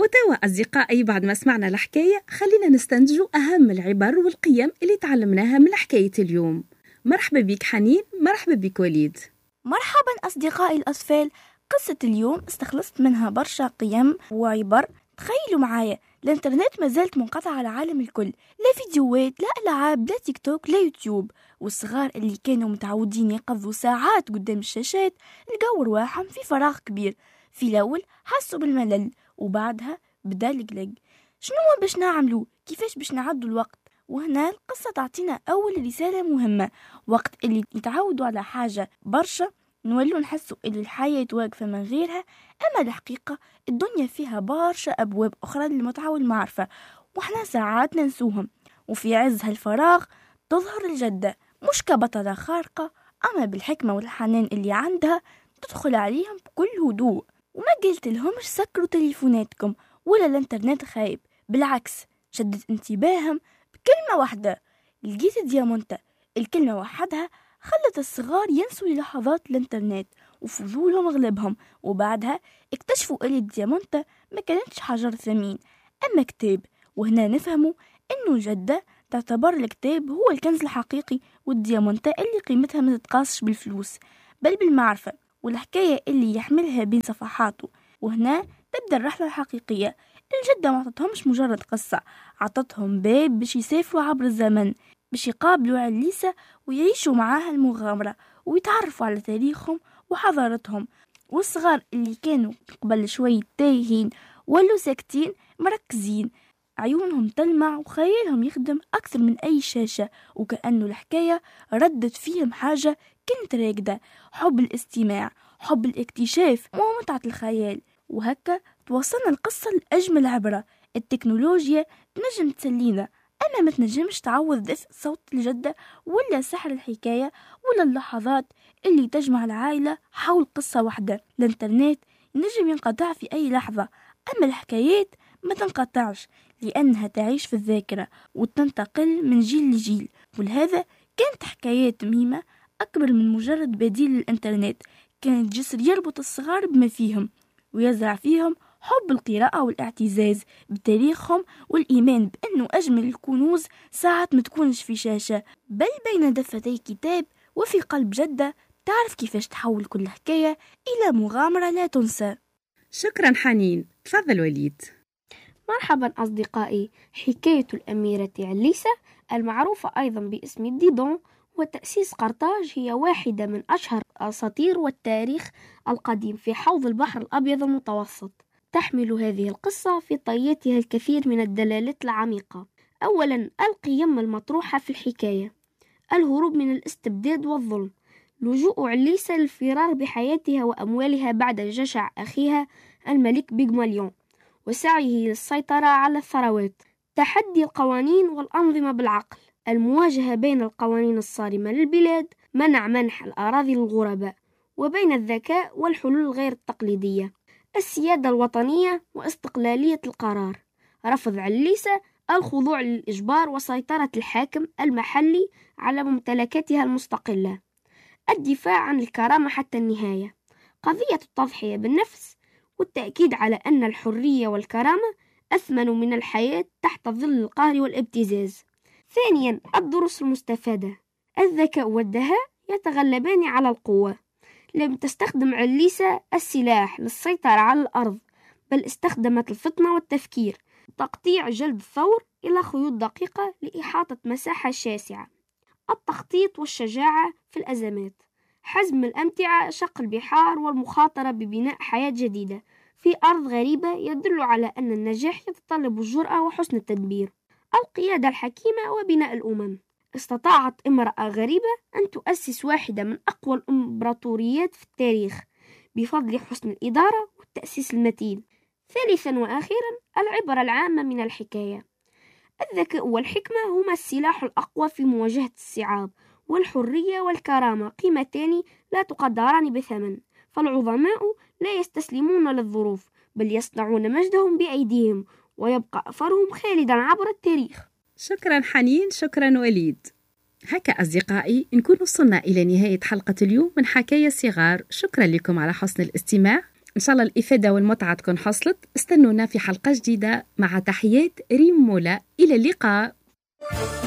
وتوا أصدقائي بعد ما سمعنا الحكاية خلينا نستنتجوا أهم العبر والقيم اللي تعلمناها من حكاية اليوم. مرحبا بك حنين، مرحبا بك وليد. مرحبا أصدقائي الأطفال. قصة اليوم استخلصت منها برشا قيم وعبر. تخيلوا معايا، الانترنت ما زالت منقطعة على العالم الكل، لا فيديوهات، لا ألعاب، لا تيك توك، لا يوتيوب. والصغار اللي كانوا متعودين يقضوا ساعات قدام الشاشات لقوا رواحهم في فراغ كبير. في الأول حسوا بالملل، وبعدها بدا القلق. شنو باش نعملوا؟ كيفاش باش نعدوا الوقت؟ وهنا القصة تعطينا أول رسالة مهمة. وقت اللي نتعودوا على حاجة برشا نولوا نحسوا اللي الحياة واقفة من غيرها. أما الحقيقة الدنيا فيها برشا أبواب أخرى للمتعة والمعرفة، وإحنا ساعات ننسوهم. وفي عز هالفراغ تظهر الجدة، مش كبطلة خارقة، أما بالحكمة والحنان اللي عندها تدخل عليهم بكل هدوء. وما قلت لهمش سكروا تليفوناتكم ولا الانترنت خايب، بالعكس شدت انتباههم بكلمة واحدة، لقيت ديامونتا. الكلمة وحدها خلت الصغار ينسوا للحظات الانترنت وفضولهم غلبهم. وبعدها اكتشفوا ان الديامونتا ما كانتش حجر ثمين، اما كتاب. وهنا نفهموا انه جدة تعتبر الكتاب هو الكنز الحقيقي، والديامونتا اللي قيمتها ما تتقاسش بالفلوس بل بالمعرفة والحكاية اللي يحملها بين صفحاته. وهنا تبدأ الرحلة الحقيقية. الجدة ما عطتهمش مجرد قصة، عطتهم باب باش يسافروا عبر الزمن، باش يقابلوا عليسة ويعيشوا معاها المغامرة ويتعرفوا على تاريخهم وحضارتهم. والصغار اللي كانوا قبل شوي تايهين ولو ساكتين مركزين، عيونهم تلمع وخيالهم يخدم أكثر من أي شاشة، وكأنه الحكاية ردت فيهم حاجة كنت راكدة: حب الاستماع، حب الاكتشاف ومتعة الخيال. وهكا توصلنا القصة لأجمل عبرة. التكنولوجيا تنجم تسلينا، أما ما تنجمش تعوض دفء صوت الجدة ولا سحر الحكاية ولا اللحظات اللي تجمع العائلة حول قصة واحدة. الانترنت نجم ينقطع في أي لحظة، أما الحكايات ما تنقطعش، لأنها تعيش في الذاكرة وتنتقل من جيل لجيل. ولهذا كانت حكايات مهمة أكبر من مجرد بديل للإنترنت، كانت جسر يربط الصغار بما فيهم ويزرع فيهم حب القراءة والاعتزاز بتاريخهم والإيمان بأنه أجمل الكنوز ساعات ما تكونش في شاشة بل بين دفتي كتاب وفي قلب جدة تعرف كيفاش تحول كل حكاية إلى مغامرة لا تنسى. شكرا حنين. تفضل وليد. مرحبا أصدقائي. حكاية الأميرة عليسة المعروفة أيضا باسم ديدون وتأسيس قرطاج هي واحدة من أشهر أساطير والتاريخ القديم في حوض البحر الأبيض المتوسط. تحمل هذه القصة في طياتها الكثير من الدلالات العميقة. أولا، القيم المطروحة في الحكاية: الهروب من الاستبداد والظلم، لجوء عليسة للفرار بحياتها وأموالها بعد جشع أخيها الملك بيغماليون وسعيه للسيطرة على الثروات، تحدي القوانين والأنظمة بالعقل، المواجهة بين القوانين الصارمة للبلاد، منح الأراضي للغرباء، وبين الذكاء والحلول غير التقليدية، السيادة الوطنية واستقلالية القرار، رفض عليسة الخضوع للإجبار وسيطرة الحاكم المحلي على ممتلكاتها المستقلة، الدفاع عن الكرامة حتى النهاية، قضية التضحية بالنفس والتأكيد على أن الحرية والكرامة أثمن من الحياة تحت ظل القهر والابتزاز. ثانيا، الدروس المستفادة: الذكاء والدهاء يتغلبان على القوة. لم تستخدم عليسة السلاح للسيطرة على الأرض، بل استخدمت الفطنة والتفكير، تقطيع جلد الثور إلى خيوط دقيقة لإحاطة مساحة شاسعة. التخطيط والشجاعة في الأزمات: حزم الأمتعة، شق البحار، والمخاطرة ببناء حياة جديدة في أرض غريبة يدل على أن النجاح يتطلب الجرأة وحسن التدبير. القيادة الحكيمة وبناء الأمم: استطاعت امرأة غريبة أن تؤسس واحدة من أقوى الإمبراطوريات في التاريخ بفضل حسن الإدارة والتأسيس المتين. ثالثا وأخيرا، العبرة العامة من الحكاية: الذكاء والحكمة هما السلاح الأقوى في مواجهة الصعاب، والحرية والكرامة قيمتان لا تقدران بثمن، فالعظماء لا يستسلمون للظروف بل يصنعون مجدهم بأيديهم ويبقى أثرهم خالدا عبر التاريخ. شكرا حنين، شكرا وليد. هكا أصدقائي نكون وصلنا إلى نهاية حلقة اليوم من حكاية صغار. شكرا لكم على حسن الاستماع. إن شاء الله الإفادة والمتعة تكون حصلت. استنونا في حلقة جديدة مع تحيات ريم مولا. إلى اللقاء.